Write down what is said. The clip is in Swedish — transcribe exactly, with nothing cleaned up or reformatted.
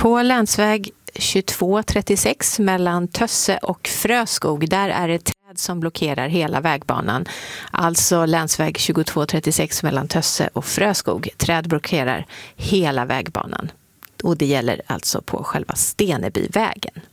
På länsväg tjugotvå trettiosex mellan Tösse och Fröskog, där är det träd som blockerar hela vägbanan. Alltså länsväg tjugotvå trettiosex mellan Tösse och Fröskog. Träd blockerar hela vägbanan. Och det gäller alltså på själva Stenebyvägen.